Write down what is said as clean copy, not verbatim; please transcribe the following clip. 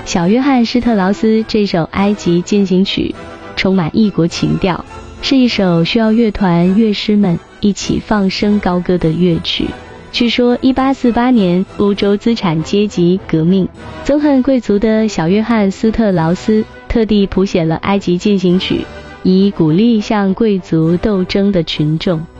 小约翰施特劳斯这首埃及进行曲充满异国情调，是一首需要乐团乐师们一起放声高歌的乐曲。据说1848年欧洲资产阶级革命，憎恨贵族的小约翰斯特劳斯特地谱写了埃及进行曲，以鼓励向贵族斗争的群众。